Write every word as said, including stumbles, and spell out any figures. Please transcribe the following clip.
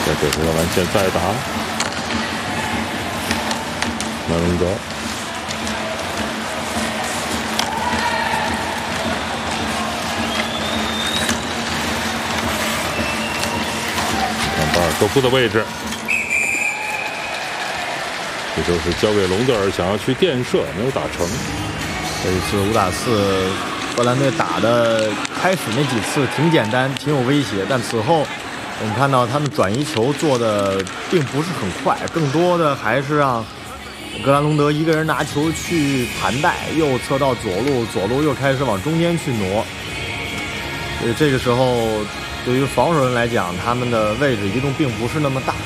这就是要往前再打，马龙德。看巴尔科夫的位置，这就是交给隆德尔，想要去垫射，没有打成。 这一次五打四，荷兰队打的开始那几次挺简单，挺有威胁，但此后我们看到他们转移球做的并不是很快，更多的还是让格兰隆德一个人拿球去盘带，右侧到左路，左路又开始往中间去挪。所以这个时候对于防守人来讲，他们的位置移动并不是那么大。